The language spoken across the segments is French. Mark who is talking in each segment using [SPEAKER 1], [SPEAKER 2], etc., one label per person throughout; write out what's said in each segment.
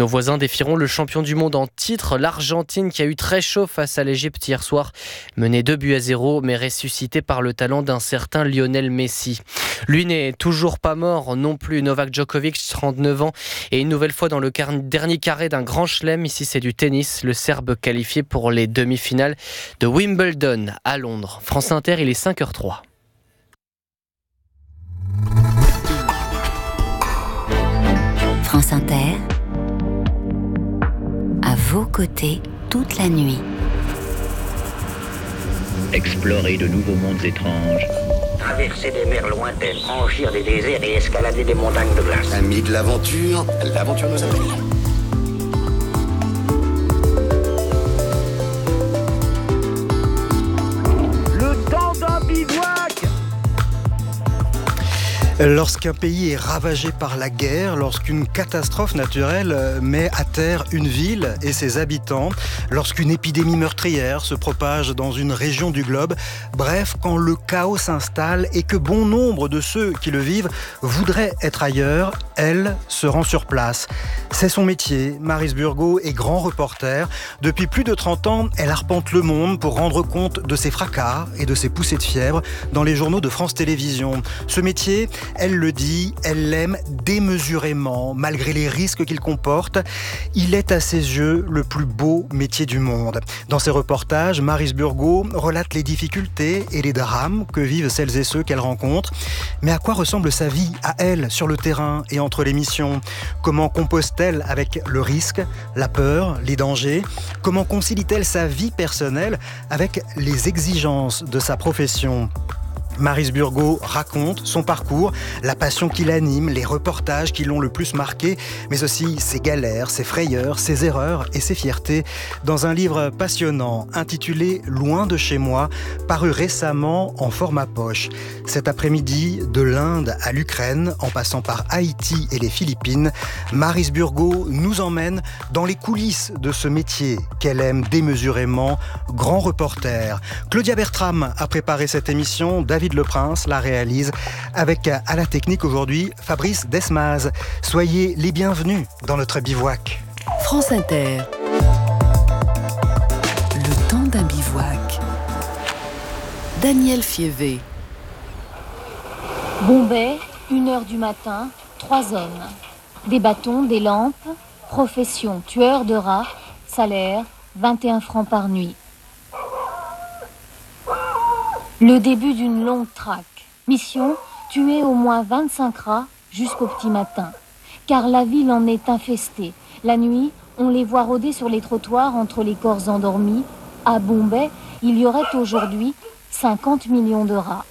[SPEAKER 1] Nos voisins défieront le champion du monde en titre, l'Argentine, qui a eu très chaud face à l'Égypte hier soir, menée 2-0, mais ressuscitée par le talent d'un certain Lionel Messi. Lui n'est toujours pas mort non plus. Novak Djokovic, 39 ans, et une nouvelle fois dans le dernier carré d'un grand chelem. Ici, c'est du tennis. Le Serbe qualifié pour les demi-finales de Wimbledon à Londres. France Inter, il est 5h03.
[SPEAKER 2] France Inter, à vos côtés toute la nuit.
[SPEAKER 3] Explorer de nouveaux mondes étranges.
[SPEAKER 4] Traverser des mers lointaines, franchir des déserts et escalader des montagnes de glace.
[SPEAKER 5] Amis de l'aventure, l'aventure nous appelle.
[SPEAKER 4] Le temps d'un bivouac.
[SPEAKER 6] Lorsqu'un pays est ravagé par la guerre, lorsqu'une catastrophe naturelle met à terre une ville et ses habitants, lorsqu'une épidémie meurtrière se propage dans une région du globe, bref, quand le chaos s'installe et que bon nombre de ceux qui le vivent voudraient être ailleurs, elle se rend sur place. C'est son métier. Maryse Burgot est grand reporter. Depuis plus de 30 ans, elle arpente le monde pour rendre compte de ses fracas et de ses poussées de fièvre dans les journaux de France Télévisions. Ce métier, elle le dit, elle l'aime démesurément, malgré les risques qu'il comporte. Il est à ses yeux le plus beau métier du monde. Dans ses reportages, Maryse Burgot relate les difficultés et les drames que vivent celles et ceux qu'elle rencontre. Mais à quoi ressemble sa vie, à elle, sur le terrain et entre les missions ? Comment compose-t-elle avec le risque, la peur, les dangers ? Comment concilie-t-elle sa vie personnelle avec les exigences de sa profession ? Maryse Burgot raconte son parcours, la passion qui l'anime, les reportages qui l'ont le plus marqué, mais aussi ses galères, ses frayeurs, ses erreurs et ses fiertés, dans un livre passionnant intitulé « Loin de chez moi », paru récemment en format poche. Cet après-midi, de l'Inde à l'Ukraine, en passant par Haïti et les Philippines, Maryse Burgot nous emmène dans les coulisses de ce métier qu'elle aime démesurément, grand reporter. Claudia Bertram a préparé cette émission, David Leprince la réalise avec à la technique aujourd'hui Fabrice Desmaz. Soyez les bienvenus dans notre bivouac.
[SPEAKER 2] France Inter. Le temps d'un bivouac. Daniel Fievé.
[SPEAKER 7] Bombay, 1h du matin, 3 hommes. Des bâtons, des lampes, profession, tueur de rats, salaire, 21 francs par nuit. Le début d'une longue traque. Mission, tuer au moins 25 rats jusqu'au petit matin. Car la ville en est infestée. La nuit, on les voit rôder sur les trottoirs entre les corps endormis. À Bombay, il y aurait aujourd'hui 50 millions de rats.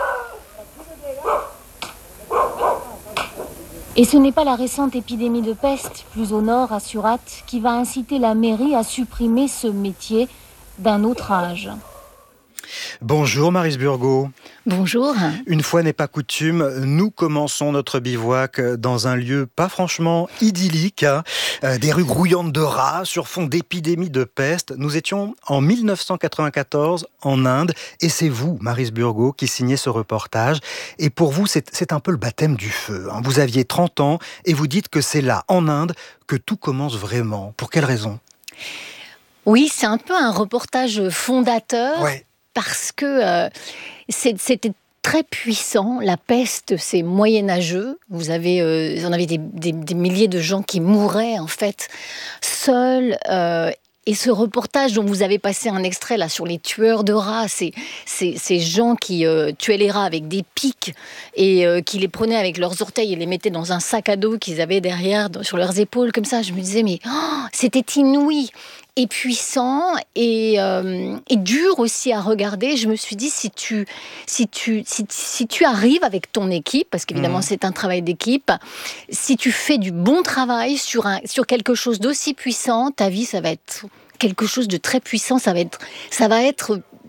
[SPEAKER 7] Et ce n'est pas la récente épidémie de peste, plus au nord, à Surat, qui va inciter la mairie à supprimer ce métier d'un autre âge.
[SPEAKER 6] Bonjour Maryse Burgot.
[SPEAKER 8] Bonjour.
[SPEAKER 6] Une fois n'est pas coutume, nous commençons notre bivouac dans un lieu pas franchement idyllique, des rues grouillantes de rats sur fond d'épidémie de peste. Nous étions en 1994 en Inde et c'est vous, Maryse Burgot, qui signez ce reportage. Et pour vous, c'est un peu le baptême du feu. Vous aviez 30 ans et vous dites que c'est là, en Inde, que tout commence vraiment. Pour quelle raison ?
[SPEAKER 8] Oui, c'est un peu un reportage fondateur.
[SPEAKER 6] Ouais.
[SPEAKER 8] Parce que c'était très puissant. La peste, c'est moyenâgeux. Vous en avez des milliers de gens qui mouraient, en fait, seuls. Et ce reportage dont vous avez passé un extrait là sur les tueurs de rats, ces gens qui tuaient les rats avec des pics et qui les prenaient avec leurs orteils et les mettaient dans un sac à dos qu'ils avaient derrière sur leurs épaules comme ça. Je me disais mais c'était inouï et puissant et dur aussi à regarder. Je me suis dit si tu arrives avec ton équipe, parce qu'évidemment c'est un travail d'équipe, si tu fais du bon travail sur quelque chose d'aussi puissant, ta vie ça va être quelque chose de très puissant, ça va être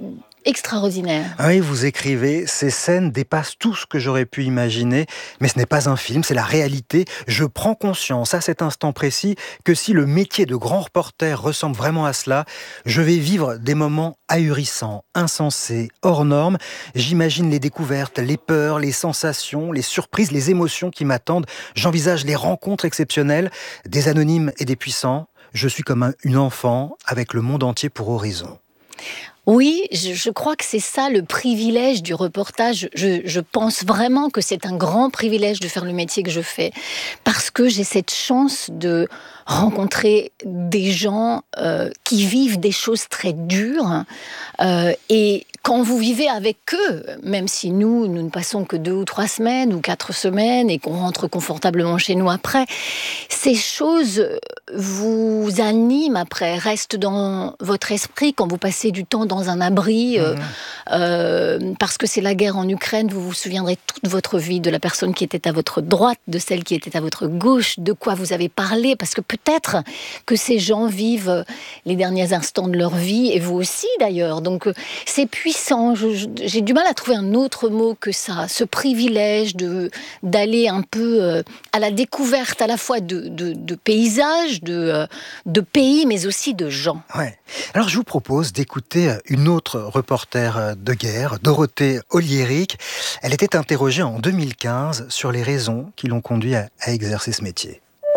[SPEAKER 8] extraordinaire.
[SPEAKER 6] Oui, vous écrivez, ces scènes dépassent tout ce que j'aurais pu imaginer, mais ce n'est pas un film, c'est la réalité. Je prends conscience à cet instant précis que si le métier de grand reporter ressemble vraiment à cela, je vais vivre des moments ahurissants, insensés, hors normes. J'imagine les découvertes, les peurs, les sensations, les surprises, les émotions qui m'attendent. J'envisage les rencontres exceptionnelles, des anonymes et des puissants. Je suis comme une enfant avec le monde entier pour horizon.
[SPEAKER 8] Oui, je crois que c'est ça le privilège du reportage. Je pense vraiment que c'est un grand privilège de faire le métier que je fais, parce que j'ai cette chance de rencontrer des gens qui vivent des choses très dures. Et quand vous vivez avec eux, même si nous ne passons que 2 ou 3 semaines ou 4 semaines et qu'on rentre confortablement chez nous après, ces choses vous animent après, restent dans votre esprit quand vous passez du temps dans un abri, parce que c'est la guerre en Ukraine. Vous vous souviendrez toute votre vie de la personne qui était à votre droite, de celle qui était à votre gauche, de quoi vous avez parlé, parce que peut-être que ces gens vivent les derniers instants de leur vie, et vous aussi d'ailleurs. Donc c'est puissant. J'ai du mal à trouver un autre mot que ça, ce privilège d'aller un peu à la découverte à la fois de paysages, de pays, mais aussi de gens.
[SPEAKER 6] Ouais. Alors je vous propose d'écouter une autre reporter de guerre, Dorothée Oliéric. Elle était interrogée en 2015 sur les raisons qui l'ont conduit à exercer ce métier.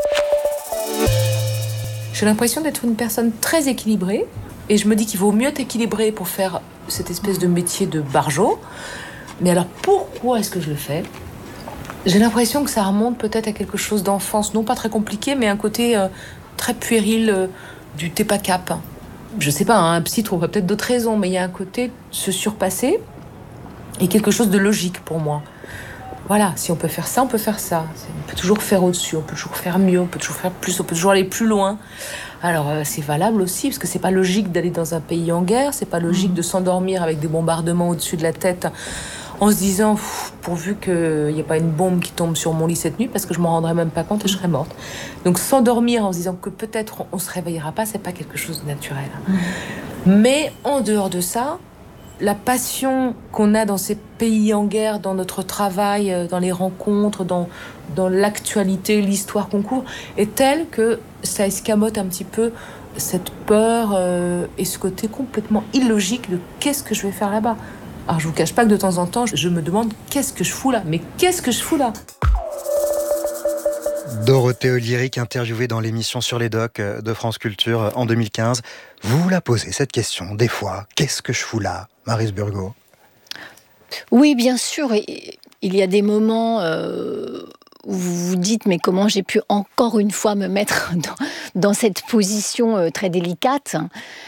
[SPEAKER 9] J'ai l'impression d'être une personne très équilibrée, et je me dis qu'il vaut mieux être équilibré pour faire cette espèce de métier de barjot. Mais alors pourquoi est-ce que je le fais ? J'ai l'impression que ça remonte peut-être à quelque chose d'enfance, non pas très compliqué, mais un côté très puéril du t'es pas cap. Je sais pas, un psy trouverait peut-être d'autres raisons, mais il y a un côté se surpasser et quelque chose de logique pour moi. Voilà, si on peut faire ça, on peut faire ça. On peut toujours faire au-dessus, on peut toujours faire mieux, on peut toujours faire plus, on peut toujours aller plus loin. Alors c'est valable aussi, parce que c'est pas logique d'aller dans un pays en guerre, c'est pas logique de s'endormir avec des bombardements au-dessus de la tête en se disant pourvu qu'il n'y ait pas une bombe qui tombe sur mon lit cette nuit, parce que je m'en rendrais même pas compte et je serais morte. Donc s'endormir en se disant que peut-être on se réveillera pas, c'est pas quelque chose de naturel. Mais en dehors de ça, la passion qu'on a dans ces pays en guerre, dans notre travail, dans les rencontres, dans l'actualité, l'histoire qu'on couvre, est telle que ça escamote un petit peu cette peur et ce côté complètement illogique de qu'est-ce que je vais faire là-bas. Alors je vous cache pas que de temps en temps, je me demande qu'est-ce que je fous là ? Mais qu'est-ce que je fous là ?
[SPEAKER 6] Dorothée Oliéric, interviewée dans l'émission Sur les Docs de France Culture en 2015. Vous vous la posez cette question, des fois, qu'est-ce que je fous là, Maryse Burgot ?
[SPEAKER 8] Oui, bien sûr. Il y a des moments où vous vous dites, mais comment j'ai pu encore une fois me mettre dans cette position très délicate ?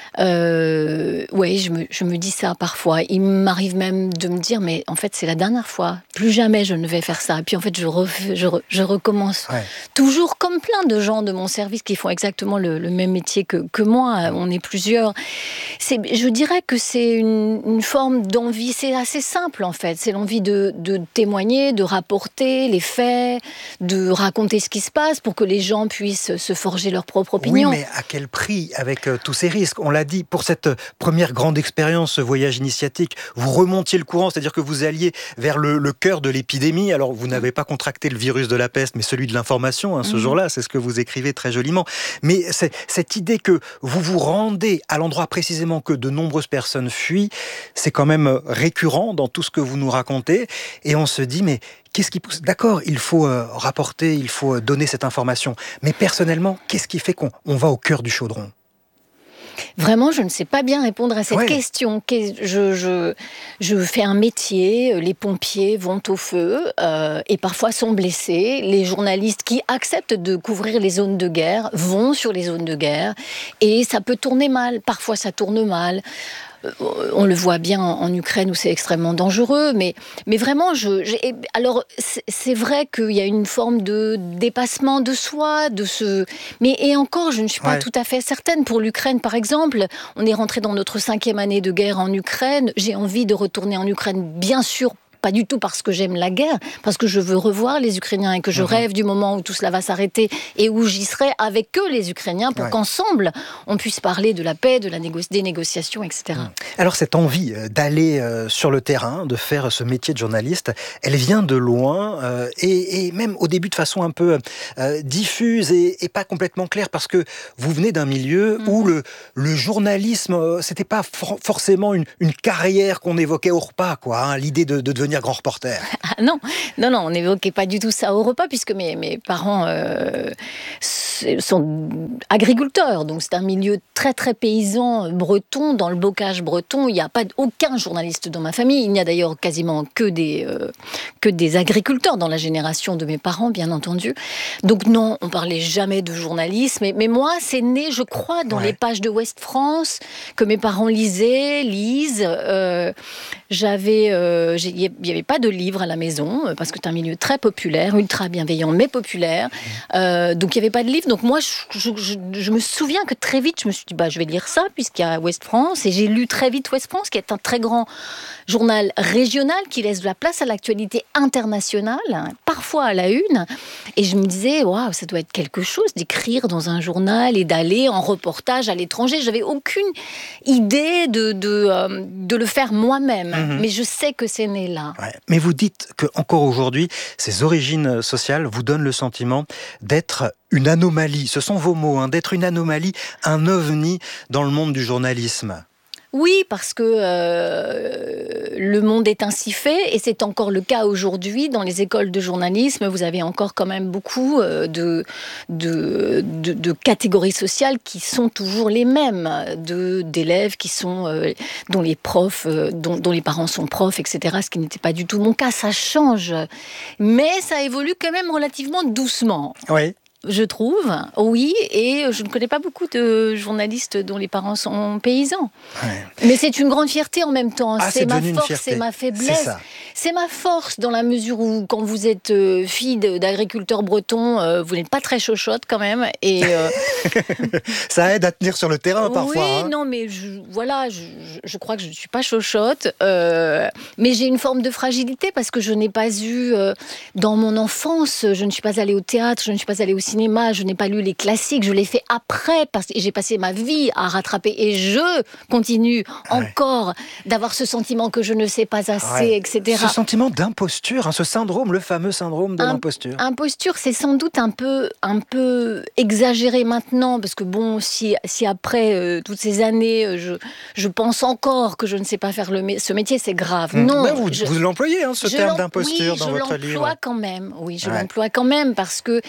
[SPEAKER 8] Oui, je me dis ça parfois. Il m'arrive même de me dire, mais en fait, c'est la dernière fois. Plus jamais je ne vais faire ça. Et puis en fait, je recommence. Ouais. Toujours comme plein de gens de mon service qui font exactement le même métier que moi. On est plusieurs. Je dirais que c'est une forme d'envie. C'est assez simple, en fait. C'est l'envie de témoigner, de rapporter les faits, de raconter ce qui se passe pour que les gens puissent se forger leur propre opinion.
[SPEAKER 6] Oui, mais à quel prix, avec tous ces risques ? On l'a dit, pour cette première grande expérience, ce voyage initiatique, vous remontiez le courant, c'est-à-dire que vous alliez vers le cœur de l'épidémie. Alors, vous n'avez pas contracté le virus de la peste, mais celui de l'information, ce jour-là, c'est ce que vous écrivez très joliment. Mais cette idée que vous vous rendez à l'endroit précisément que de nombreuses personnes fuient, c'est quand même récurrent dans tout ce que vous nous racontez. Et on se dit, mais qu'est-ce qui pousse ? D'accord, il faut rapporter, il faut donner cette information. Mais personnellement, qu'est-ce qui fait qu'on va au cœur du chaudron ?
[SPEAKER 8] Vraiment, je ne sais pas bien répondre à cette question. Je fais un métier, les pompiers vont au feu et parfois sont blessés. Les journalistes qui acceptent de couvrir les zones de guerre vont sur les zones de guerre et ça peut tourner mal. Parfois, ça tourne mal. On le voit bien en Ukraine où c'est extrêmement dangereux, mais vraiment, alors c'est vrai qu'il y a une forme de dépassement de soi, et encore, je ne suis pas tout à fait certaine. Pour l'Ukraine, par exemple, on est rentré dans notre 5e année de guerre en Ukraine. J'ai envie de retourner en Ukraine, bien sûr, pas du tout parce que j'aime la guerre, parce que je veux revoir les Ukrainiens et que je rêve du moment où tout cela va s'arrêter et où j'y serai avec eux, les Ukrainiens, pour qu'ensemble, on puisse parler de la paix, des négociations, etc.
[SPEAKER 6] Alors cette envie d'aller sur le terrain, de faire ce métier de journaliste, elle vient de loin et même au début de façon un peu diffuse et pas complètement claire, parce que vous venez d'un milieu où le journalisme, c'était pas forcément une carrière qu'on évoquait au repas, quoi, hein, l'idée de devenir grand reporter.
[SPEAKER 8] Ah non, on n'évoquait pas du tout ça au repas, puisque mes parents sont agriculteurs, donc c'est un milieu très très paysan breton, dans le bocage breton. Il n'y a pas aucun journaliste dans ma famille, il n'y a d'ailleurs quasiment que des agriculteurs dans la génération de mes parents, bien entendu. Donc non, on parlait jamais de journalisme, mais moi c'est né, je crois, dans les pages de Ouest France, que mes parents lisent. Il n'y avait pas de livres à la maison, parce que c'est un milieu très populaire, ultra bienveillant, mais populaire. Donc il n'y avait pas de livres. Donc moi, je me souviens que très vite, je me suis dit, je vais lire ça, puisqu'il y a Ouest France. Et j'ai lu très vite Ouest France, qui est un très grand journal régional, qui laisse de la place à l'actualité internationale, parfois à la une. Et je me disais, waouh, ça doit être quelque chose d'écrire dans un journal et d'aller en reportage à l'étranger. J'avais aucune idée de le faire moi-même. Mais je sais que c'est né là.
[SPEAKER 6] Ouais. Mais vous dites qu'encore aujourd'hui, ces origines sociales vous donnent le sentiment d'être une anomalie. Ce sont vos mots, hein, d'être une anomalie, un ovni dans le monde du journalisme.
[SPEAKER 8] Oui, parce que le monde est ainsi fait, et c'est encore le cas aujourd'hui. Dans les écoles de journalisme, vous avez encore quand même beaucoup de catégories sociales qui sont toujours les mêmes, d'élèves qui sont dont les profs, dont les parents sont profs, etc. Ce qui n'était pas du tout mon cas. Ça change, mais ça évolue quand même relativement doucement.
[SPEAKER 6] Oui.
[SPEAKER 8] Je trouve, oui, et je ne connais pas beaucoup de journalistes dont les parents sont paysans. Ouais. Mais c'est une grande fierté en même temps.
[SPEAKER 6] Ah,
[SPEAKER 8] c'est ma force, c'est ma faiblesse. C'est ma force dans la mesure où, quand vous êtes fille d'agriculteur breton, vous n'êtes pas très chochotte quand même. Et
[SPEAKER 6] ça aide à tenir sur le terrain parfois.
[SPEAKER 8] Oui, non, mais je crois que je ne suis pas chochotte. Mais j'ai une forme de fragilité parce que je n'ai pas eu, dans mon enfance, je ne suis pas allée au théâtre, je ne suis pas allée au cinéma, je n'ai pas lu les classiques, je l'ai fait après, parce que j'ai passé ma vie à rattraper, et je continue encore d'avoir ce sentiment que je ne sais pas assez, etc.
[SPEAKER 6] Ce sentiment d'imposture, hein, ce syndrome, le fameux syndrome de l'imposture.
[SPEAKER 8] Imposture, c'est sans doute un peu exagéré maintenant, parce que bon, si après toutes ces années, je pense encore que je ne sais pas faire ce métier, c'est grave. Non,
[SPEAKER 6] vous l'employez, hein, ce terme d'imposture dans votre livre.
[SPEAKER 8] Je l'emploie quand même. Oui, je l'emploie quand même, parce que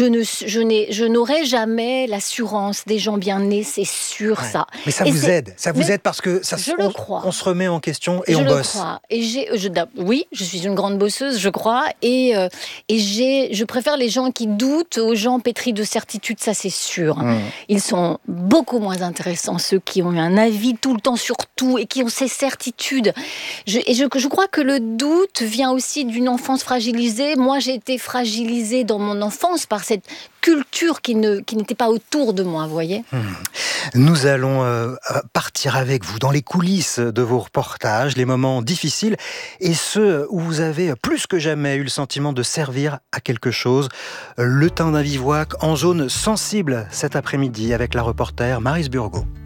[SPEAKER 8] je n'aurai jamais l'assurance des gens bien nés, c'est sûr, ça.
[SPEAKER 6] Mais ça vous aide. Ça vous aide parce que on se remet en question et on bosse.
[SPEAKER 8] Je le crois. Et oui, je suis une grande bosseuse, je crois. Et je préfère les gens qui doutent aux gens pétris de certitude, ça c'est sûr. Ils sont beaucoup moins intéressants, ceux qui ont eu un avis tout le temps sur tout et qui ont ces certitudes. Je crois que le doute vient aussi d'une enfance fragilisée. Moi, j'ai été fragilisée dans mon enfance par cette culture qui n'était pas autour de moi, vous voyez.
[SPEAKER 6] Nous allons partir avec vous dans les coulisses de vos reportages, les moments difficiles et ceux où vous avez plus que jamais eu le sentiment de servir à quelque chose. Le temps d'un bivouac en zone sensible cet après-midi avec la reporter Maryse Burgot.